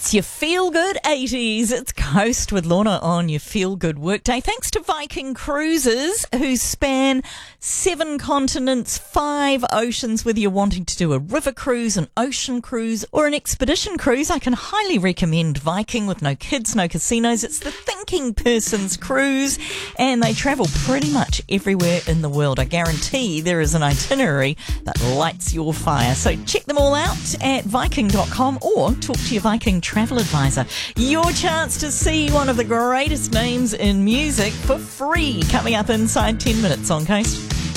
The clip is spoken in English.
It's your feel-good 80s. It's Coast with Lorna on your feel-good workday. Thanks to Viking Cruises, who span 7 continents, 5 oceans. Whether you're wanting to do a river cruise, an ocean cruise, or an expedition cruise, I can highly recommend Viking with no kids, no casinos. It's the thinking person's cruise, and they travel pretty much everywhere in the world. I guarantee there is an itinerary that lights your fire. So check them all out at Viking.com or talk to your Viking travel advisor. Your chance to see one of the greatest names in music for free, coming up inside 10 minutes on Coast.